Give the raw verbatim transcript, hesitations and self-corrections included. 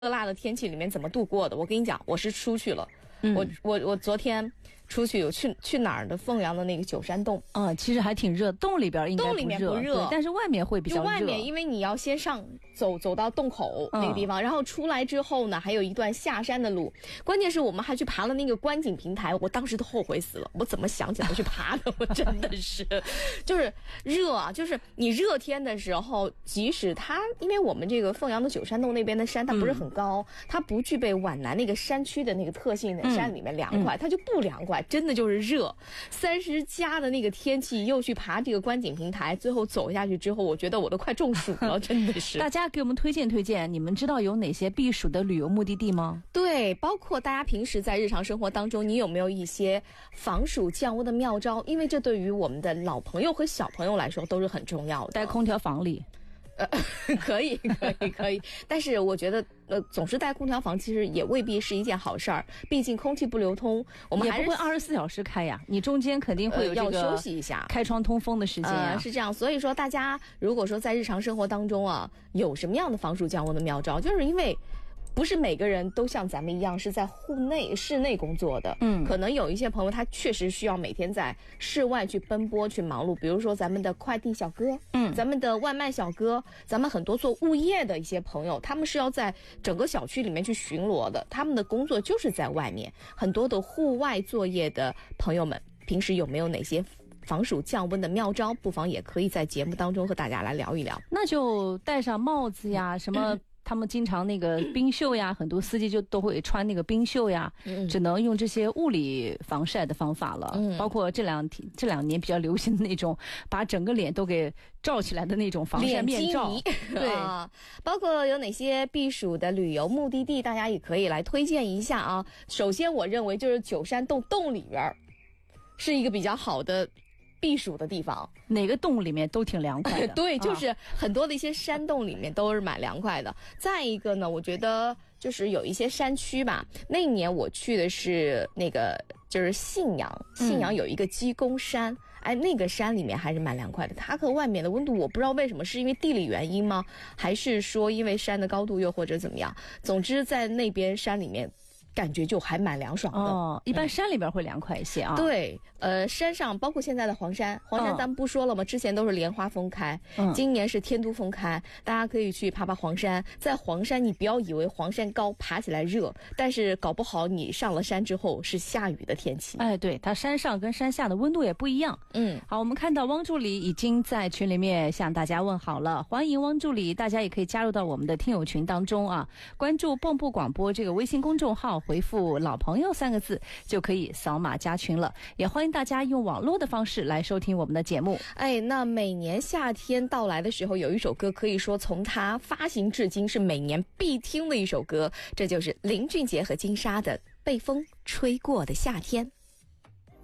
热辣的天气里面怎么度过的？我跟你讲，我是出去了。嗯、我我我昨天出去有去去哪儿的？凤阳的那个九山洞。 嗯，其实还挺热，洞里边应该不热， 洞里面不热， 但是外面会比较热。 就外面，因为你要先上走走到洞口那个地方、嗯，然后出来之后呢，还有一段下山的路。关键是我们还去爬了那个观景平台，我当时都后悔死了，我怎么想起来去爬的？我真的是，就是热啊，就是你热天的时候，即使它，因为我们这个凤阳的九山洞那边的山，它不是很高，嗯、它不具备皖南那个山区的那个特性的。山里面凉快、嗯，它就不凉快，真的就是热。三十加的那个天气，又去爬这个观景平台，最后走下去之后，我觉得我都快中暑了，真的是。 大家给我们推荐推荐，你们知道有哪些避暑的旅游目的地吗？ 对，包括大家平时在日常生活当中，你有没有一些防暑降温的妙招？因为这对于我们的老朋友和小朋友来说都是很重要的。 待空调房里。 呃，可以，可以，可以，但是我觉得，呃，总是带空调房其实也未必是一件好事儿，毕竟空气不流通，我们还是也不会二十四小时开呀，你中间肯定会有这个、 呃、要休息一下， 开窗通风的时间呀、 呃。是这样，所以说大家如果说在日常生活当中啊，有什么样的防暑降温的妙招，就是因为。不是每个人都像咱们一样是在户内室内工作的，嗯，可能有一些朋友他确实需要每天在室外去奔波去忙碌，比如说咱们的快递小哥，嗯，咱们的外卖小哥，咱们很多做物业的一些朋友，他们是要在整个小区里面去巡逻的，他们的工作就是在外面。很多的户外作业的朋友们，平时有没有哪些防暑降温的妙招？不妨也可以在节目当中和大家来聊一聊。 那就戴上帽子呀，什么、嗯。他们经常那个冰袖呀，很多司机就都会穿那个冰袖呀，嗯、只能用这些物理防晒的方法了。嗯、包括这两天这两年比较流行的那种，把整个脸都给罩起来的那种防晒面罩。 对啊，包括有哪些避暑的旅游目的地，大家也可以来推荐一下啊。首先，我认为就是九山洞洞里边是一个比较好的。避暑的地方， 哪个洞里面都挺凉快的。 对，就是很多的一些山洞里面都是蛮凉快的。再一个呢，我觉得就是有一些山区吧。那一年我去的是那个就是信阳，信阳有一个鸡公山，嗯、哎，那个山里面还是蛮凉快的。它和外面的温度，我不知道为什么，是因为地理原因吗？还是说因为山的高度又或者怎么样？总之在那边山里面。感觉就还蛮凉爽的哦，一般山里边会凉快一些啊。 嗯、对，呃，山上包括现在的黄山，黄山咱们不说了吗？哦、之前都是莲花峰开，嗯、今年是天都峰开，大家可以去爬爬黄山。在黄山，你不要以为黄山高爬起来热，但是搞不好你上了山之后是下雨的天气。 哎，对，它山上跟山下的温度也不一样。嗯，好，我们看到汪助理已经在群里面向大家问好了，欢迎汪助理，大家也可以加入到我们的听友群当中啊，关注蚌埠广播这个微信公众号。回复老朋友三个字就可以扫码加群了，也欢迎大家用网络的方式来收听我们的节目。 哎，那每年夏天到来的时候，有一首歌可以说从它发行至今是每年必听的一首歌，这就是林俊杰和金莎的《被风吹过的夏天》。